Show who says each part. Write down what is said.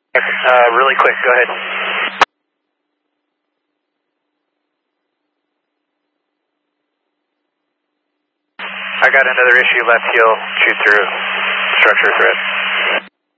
Speaker 1: Really quick, go ahead. I got another issue left heel, shoot through structure threat.